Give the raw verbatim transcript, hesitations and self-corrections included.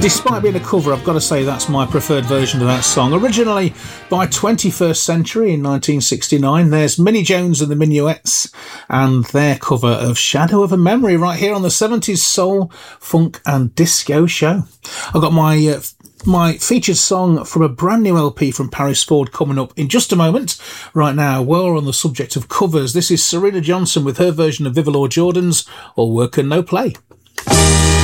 Despite being a cover, I've got to say that's my preferred version of that song. Originally by twenty-first Century in nineteen sixty-nine, there's Minnie Jones and the Minuets and their cover of Shadow of a Memory right here on the seventies Soul, Funk and Disco Show. I've got my uh, my featured song from a brand new L P from Paris Ford coming up in just a moment. Right now, while we're on the subject of covers, this is Serena Johnson with her version of Viva Law Jordan's All Work and No Play.